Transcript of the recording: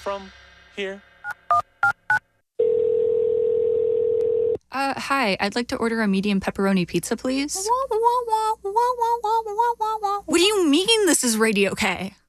from here? Hi, I'd like to order a medium pepperoni pizza, please. What do you mean this is Radio K?